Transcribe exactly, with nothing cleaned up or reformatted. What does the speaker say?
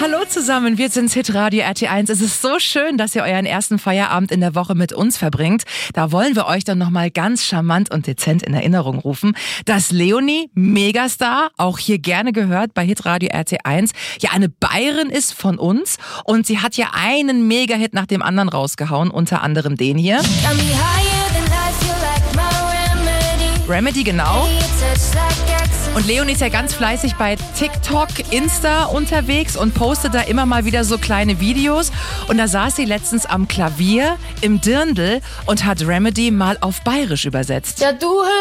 Hallo zusammen, wir sind's Hitradio R T eins. Es ist so schön, dass ihr euren ersten Feierabend in der Woche mit uns verbringt. Da wollen wir euch dann nochmal ganz charmant und dezent in Erinnerung rufen, dass Leonie, Megastar, auch hier gerne gehört bei Hitradio R T eins, ja eine Bayerin ist von uns und sie hat ja einen Mega-Hit nach dem anderen rausgehauen, unter anderem den hier. Remedy, genau. Und Leonie ist ja ganz fleißig bei TikTok, Insta unterwegs und postet da immer mal wieder so kleine Videos. Und da saß sie letztens am Klavier im Dirndl und hat Remedy mal auf Bayerisch übersetzt. Ja, du